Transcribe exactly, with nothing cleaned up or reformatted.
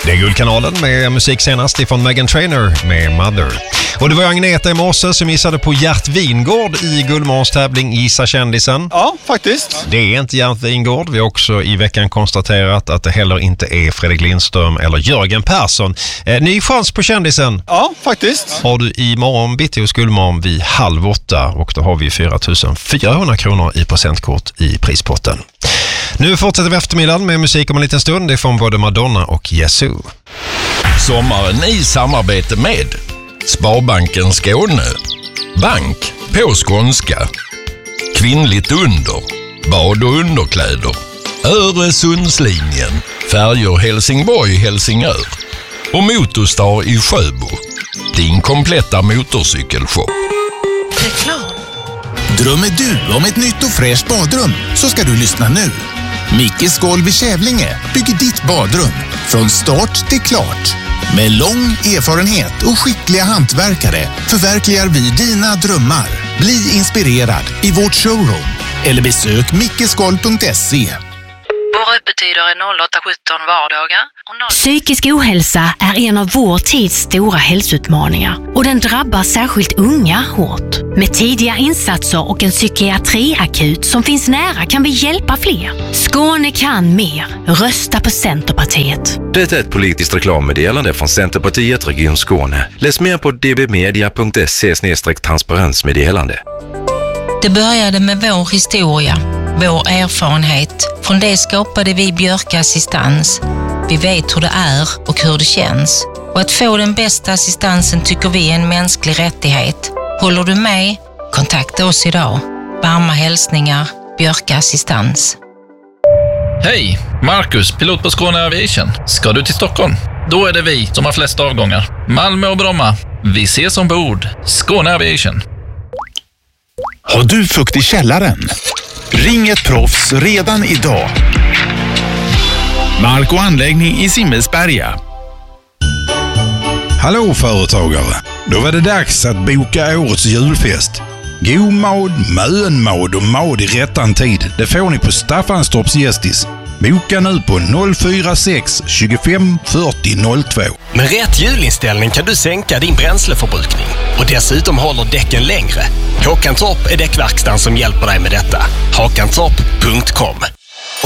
Det är Guldkanalen med musik senast ifrån Meghan Trainor med Mother. Och det var Agneta i morse som gissade på Gert Wingård i Guldmorgons tävling Gissa kändisen. Ja, faktiskt. Det är inte Gert Wingård. Vi har också i veckan konstaterat att det heller inte är Fredrik Lindström eller Jörgen Persson. Eh, ny chans på kändisen. Ja, faktiskt. Har du i morgon bitti hos Guldmorgon vid halv åtta och då har vi fyra tusen fyrahundra kronor i presentkort i prispotten. Nu fortsätter vi eftermiddagen med musik om en liten stund. Det är från både Madonna och Yesu. Sommaren i samarbete med Sparbanken Skåne, bank på skånska, kvinnligt under, bad och underkläder, Öresundslinjen, färjor Helsingborg-Helsingör och Motorstar i Sjöbo, din kompletta motorcykelshop. Reklam. Drömmer du om ett nytt och fräscht badrum så ska du lyssna nu. Mickes Golv i Kävlinge bygger ditt badrum från start till klart. Med lång erfarenhet och skickliga hantverkare förverkligar vi dina drömmar. Bli inspirerad i vårt showroom eller besök mickesgolv punkt se. Våra öppettider är noll åtta sjutton vardagar. Och noll... Psykisk ohälsa är en av vår tids stora hälsoutmaningar och den drabbar särskilt unga hårt. Med tidiga insatser och en psykiatriakut som finns nära kan vi hjälpa fler. Skåne kan mer. Rösta på Centerpartiet. Det är ett politiskt reklammeddelande från Centerpartiet Region Skåne. Läs mer på d b media punkt se slash transparensmeddelande. Det började med vår historia, vår erfarenhet. Från det skapade vi Björka Assistans. Vi vet hur det är och hur det känns. Och att få den bästa assistansen tycker vi är en mänsklig rättighet. Håller du med? Kontakta oss idag. Varma hälsningar, Björka Assistans. Hej, Marcus, pilot på Skåne Aviation. Ska du till Stockholm? Då är det vi som har flest avgångar. Malmö och Bromma. Vi ses ombord. Skåne Aviation. Har du fukt i källaren? Ring ett proffs redan idag. Mark och anläggning i Simmelsberga. Hallå företagare, då var det dags att boka årets julfest. God mad, mönmad och mad i rättan tid, det får ni på Staffanstorps Gästis. Boka nu på noll fyra sex tjugofem fyrtio noll två. Med rätt hjulinställning kan du sänka din bränsleförbrukning och dessutom håller däcken längre. Håkantorp är däckverkstan som hjälper dig med detta. Håkantorp punkt com.